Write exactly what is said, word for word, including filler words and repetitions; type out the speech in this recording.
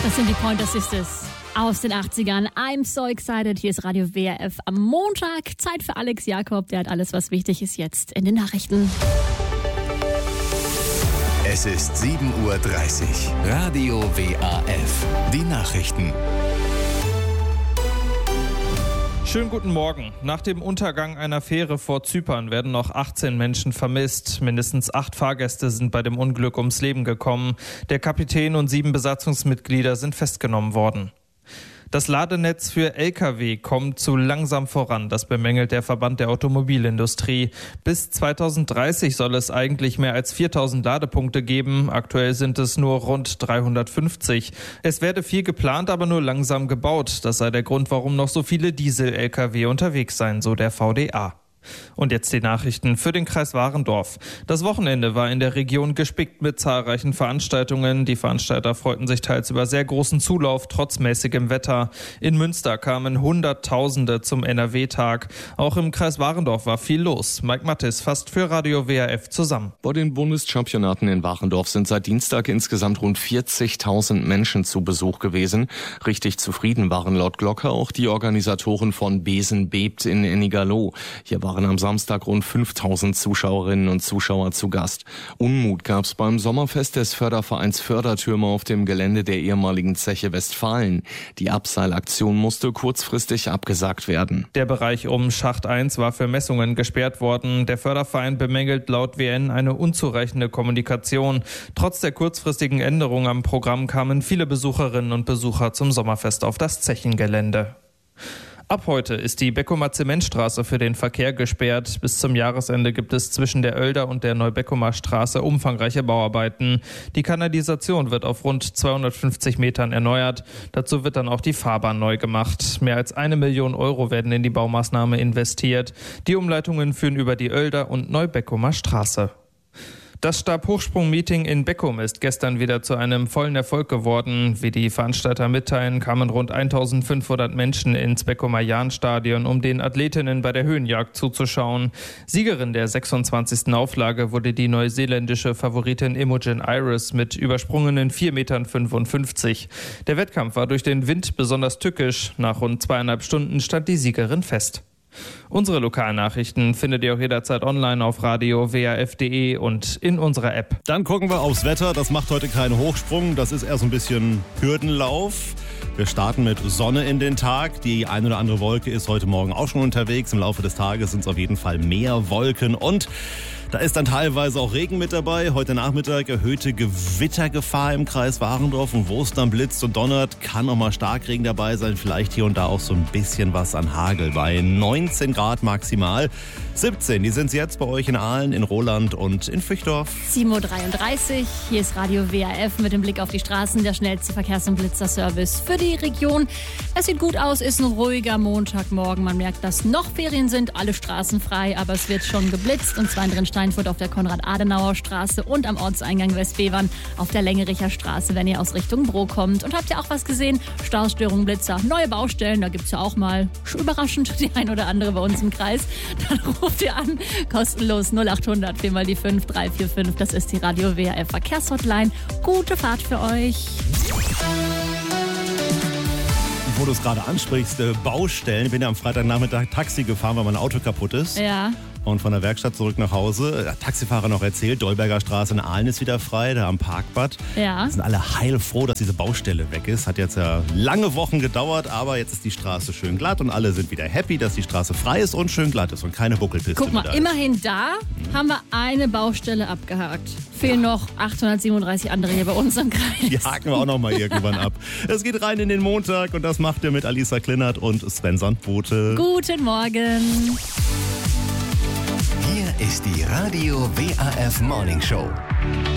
Das sind die Pointer Sisters aus den achtzigern. I'm so excited. Hier ist Radio W R F am Montag. Zeit für Alex Jakob. Der hat alles, was wichtig ist, jetzt in den Nachrichten. Es ist sieben Uhr dreißig. Radio W A F. Die Nachrichten. Schönen guten Morgen. Nach dem Untergang einer Fähre vor Zypern werden noch achtzehn Menschen vermisst. Mindestens acht Fahrgäste sind bei dem Unglück ums Leben gekommen. Der Kapitän und sieben Besatzungsmitglieder sind festgenommen worden. Das Ladenetz für L K W kommt zu langsam voran, das bemängelt der Verband der Automobilindustrie. Bis zweitausenddreißig soll es eigentlich mehr als viertausend Ladepunkte geben. Aktuell sind es nur rund dreihundertfünfzig. Es werde viel geplant, aber nur langsam gebaut. Das sei der Grund, warum noch so viele Diesel-L K W unterwegs seien, so der V D A. Und jetzt die Nachrichten für den Kreis Warendorf. Das Wochenende war in der Region gespickt mit zahlreichen Veranstaltungen. Die Veranstalter freuten sich teils über sehr großen Zulauf, trotz mäßigem Wetter. In Münster kamen Hunderttausende zum N R W-Tag. Auch im Kreis Warendorf war viel los. Mike Mattis fasst für Radio W R F zusammen. Bei den Bundeschampionaten in Warendorf sind seit Dienstag insgesamt rund vierzigtausend Menschen zu Besuch gewesen. Richtig zufrieden waren laut Glocke auch die Organisatoren von Besen bebt in Ennigerloh. Hier waren am Samstag rund fünftausend Zuschauerinnen und Zuschauer zu Gast. Unmut gab es beim Sommerfest des Fördervereins Fördertürme auf dem Gelände der ehemaligen Zeche Westfalen. Die Abseilaktion musste kurzfristig abgesagt werden. Der Bereich um Schacht eins war für Messungen gesperrt worden. Der Förderverein bemängelt laut W N eine unzureichende Kommunikation. Trotz der kurzfristigen Änderung am Programm kamen viele Besucherinnen und Besucher zum Sommerfest auf das Zechengelände. Ab heute ist die Beckumer Zementstraße für den Verkehr gesperrt. Bis zum Jahresende gibt es zwischen der Oelder und der Neubeckumer Straße umfangreiche Bauarbeiten. Die Kanalisation wird auf rund zweihundertfünfzig Metern erneuert. Dazu wird dann auch die Fahrbahn neu gemacht. Mehr als eine Million Euro werden in die Baumaßnahme investiert. Die Umleitungen führen über die Oelder und Neubeckumer Straße. Das Stabhochsprung-Meeting in Beckum ist gestern wieder zu einem vollen Erfolg geworden. Wie die Veranstalter mitteilen, kamen rund eintausendfünfhundert Menschen ins Beckumer Jahnstadion, um den Athletinnen bei der Höhenjagd zuzuschauen. Siegerin der sechsundzwanzigsten Auflage wurde die neuseeländische Favoritin Imogen Iris mit übersprungenen vier Komma fünfundfünfzig Metern. Der Wettkampf war durch den Wind besonders tückisch. Nach rund zweieinhalb Stunden stand die Siegerin fest. Unsere Lokalnachrichten findet ihr auch jederzeit online auf radio w r f punkt d e und in unserer App. Dann gucken wir aufs Wetter. Das macht heute keinen Hochsprung. Das ist eher so ein bisschen Hürdenlauf. Wir starten mit Sonne in den Tag. Die ein oder andere Wolke ist heute Morgen auch schon unterwegs. Im Laufe des Tages sind es auf jeden Fall mehr Wolken und da ist dann teilweise auch Regen mit dabei. Heute Nachmittag erhöhte Gewittergefahr im Kreis Warendorf. Und wo es dann blitzt und donnert, kann auch mal Starkregen dabei sein. Vielleicht hier und da auch so ein bisschen was an Hagel. Bei neunzehn Grad maximal. siebzehn, die sind es jetzt bei euch in Aalen, in Roland und in Füchdorf. sieben Uhr dreiunddreißig. Hier ist Radio W R F mit dem Blick auf die Straßen. Der schnellste Verkehrs- und Blitzerservice für die Region. Es sieht gut aus, ist ein ruhiger Montagmorgen. Man merkt, dass noch Ferien sind, alle Straßen frei. Aber es wird schon geblitzt und zwar in Drinstein auf der Konrad-Adenauer-Straße und am Ortseingang Westbevern auf der Längericher Straße, wenn ihr aus Richtung Bro kommt. Und habt ihr auch was gesehen? Staustörungen, Blitzer, neue Baustellen, da gibt es ja auch mal überraschend die ein oder andere bei uns im Kreis. Dann ruft ihr an, kostenlos null acht hundert vier mal die fünf drei vier fünf. Das ist die Radio W R F Verkehrshotline. Gute Fahrt für euch. Wo du es gerade ansprichst, äh, Baustellen. Ich bin ja am Freitagnachmittag Taxi gefahren, weil mein Auto kaputt ist. Ja. Und von der Werkstatt zurück nach Hause. Der Taxifahrer noch erzählt, Dolberger Straße in Aalen ist wieder frei, da am Parkbad. Ja. Sind alle heilfroh, dass diese Baustelle weg ist. Hat jetzt ja lange Wochen gedauert, aber jetzt ist die Straße schön glatt und alle sind wieder happy, dass die Straße frei ist und schön glatt ist und keine Buckelpiste. Guck mal, immerhin da haben wir eine Baustelle abgehakt. Fehlen noch achthundertsiebenunddreißig andere hier bei uns im Kreis. Die haken wir auch noch mal irgendwann ab. Es geht rein in den Montag und das macht ihr mit Alisa Klinnert und Sven Sandbote. Guten Morgen. Hier ist die Radio W A F Morning Show.